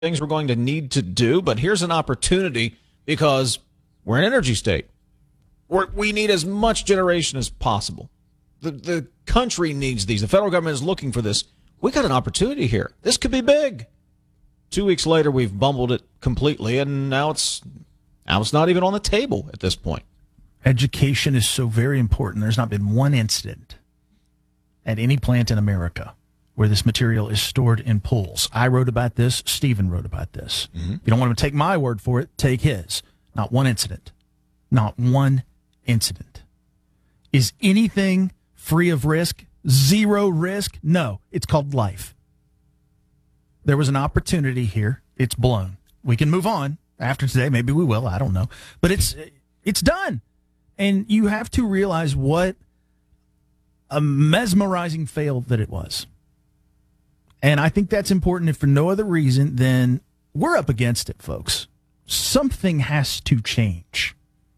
things we're going to need to do, but here's an opportunity because we're an energy state. We need as much generation as possible. The country needs these. The federal government is looking for this. We got an opportunity here. This could be big. 2 weeks later, we've bumbled it completely, and now it's not even on the table at this point. Education is so very important. There's not been one incident at any plant in America where this material is stored in pools. I wrote about this. Stephen wrote about this. Mm-hmm. You don't want to take my word for it. Take his. Not one incident. Not one incident. Is anything free of risk? Zero risk? No. It's called life. There was an opportunity here. It's blown. We can move on after today. Maybe we will. I don't know. But it's done. And you have to realize what a mesmerizing fail that it was. And I think that's important if for no other reason than we're up against it, folks. Something has to change.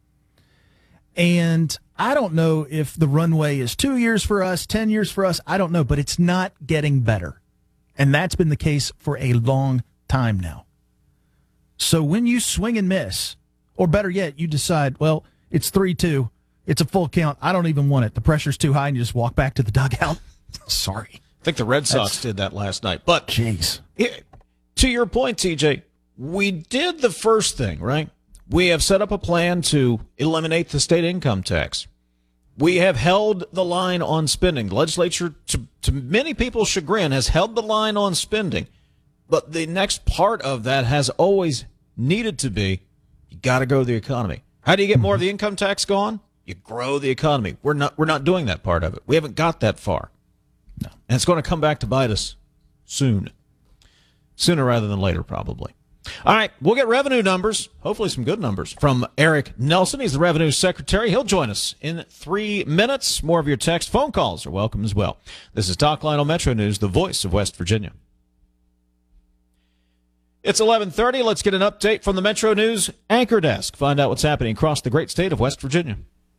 And I don't know if the runway is 2 years for us, 10 years for us. I don't know, but it's not getting better. And that's been the case for a long time now. So when you swing and miss, or better yet, you decide, well, it's 3-2. It's a full count. I don't even want it. The pressure's too high, and you just walk back to the dugout. Sorry. I think the Red Sox did that last night. But jeez. To your point, TJ, we did the first thing, right? We have set up a plan to eliminate the state income tax. We have held the line on spending. The legislature, to many people's chagrin, has held the line on spending. But the next part of that has always needed to be, you got to grow the economy. How do you get more of the income tax gone? You grow the economy. We're not doing that part of it. We haven't got that far. No. And it's going to come back to bite us soon. Sooner rather than later, probably. All right, we'll get revenue numbers, hopefully some good numbers, from Eric Nelson. He's the Revenue Secretary. He'll join us in 3 minutes. More of your text phone calls are welcome as well. This is Talk Lionel Metro News, the voice of West Virginia. It's 11:30. Let's get an update from the Metro News Anchor Desk. Find out what's happening across the great state of West Virginia.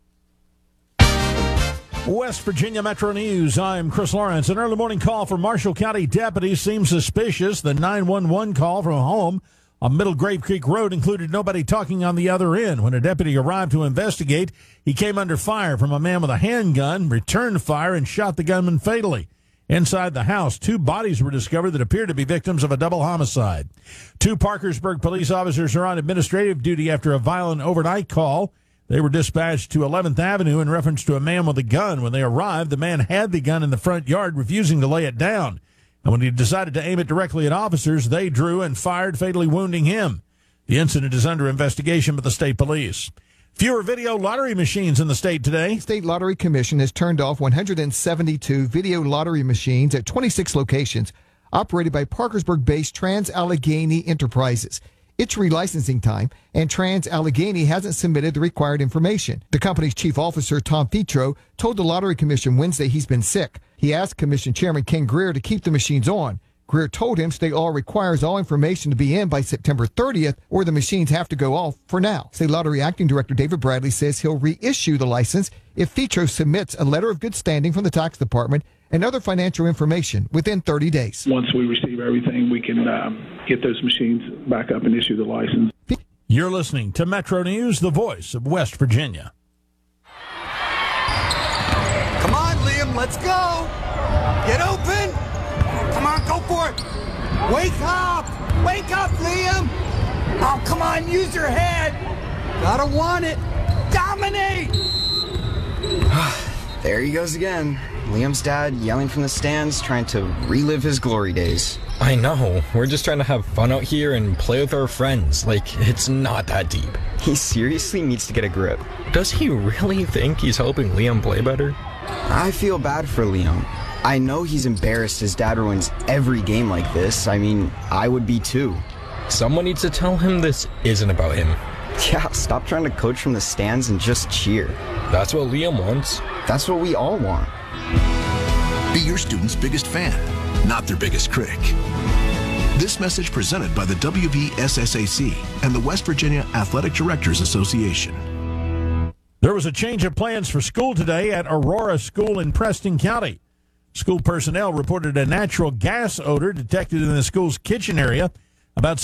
West Virginia Metro News, I'm Chris Lawrence. An early morning call from Marshall County deputies seems suspicious. The 911 call from home on Middle Grave Creek Road included nobody talking on the other end. When a deputy arrived to investigate, he came under fire from a man with a handgun, returned fire, and shot the gunman fatally. Inside the house, 2 bodies were discovered that appear to be victims of a double homicide. 2 Parkersburg police officers are on administrative duty after a violent overnight call. They were dispatched to 11th Avenue in reference to a man with a gun. When they arrived, the man had the gun in the front yard, refusing to lay it down. And when he decided to aim it directly at officers, they drew and fired, fatally wounding him. The incident is under investigation by the state police. Fewer video lottery machines in the state today. State Lottery Commission has turned off 172 video lottery machines at 26 locations operated by Parkersburg-based Trans-Allegheny Enterprises. It's relicensing time, and Trans-Allegheny hasn't submitted the required information. The company's chief officer, Tom Petro, told the Lottery Commission Wednesday he's been sick. He asked Commission Chairman Ken Greer to keep the machines on. Greer told him state law requires all information to be in by September 30th, or the machines have to go off for now. State Lottery Acting Director David Bradley says he'll reissue the license if Petro submits a letter of good standing from the tax department and other financial information within 30 days. Once we receive everything, we can get those machines back up and issue the license. You're listening to Metro News, the voice of West Virginia. Come on, Liam, let's go. Get open. Come on, go for it. Wake up. Wake up, Liam. Oh, come on, use your head. Gotta want it. Dominate. There he goes again. Liam's dad yelling from the stands, trying to relive his glory days. I know. We're just trying to have fun out here and play with our friends. Like, it's not that deep. He seriously needs to get a grip. Does he really think he's helping Liam play better? I feel bad for Liam. I know he's embarrassed his dad ruins every game like this. I mean, I would be too. Someone needs to tell him this isn't about him. Yeah, stop trying to coach from the stands and just cheer. That's what Liam wants. That's what we all want. Be your student's biggest fan, not their biggest critic. This message presented by the WVSSAC and the West Virginia Athletic Directors Association. There was a change of plans for school today at Aurora School in Preston County. School personnel reported a natural gas odor detected in the school's kitchen area. About